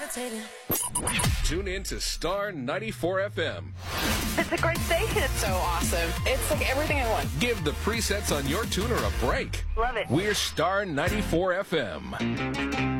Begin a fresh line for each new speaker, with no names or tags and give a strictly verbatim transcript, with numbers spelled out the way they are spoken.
levitating.
Tune in to Star ninety-four F M.
It's a great station. It's so awesome. It's like everything I want.
Give the presets on your tuner a break.
Love it.
We're Star ninety-four F M.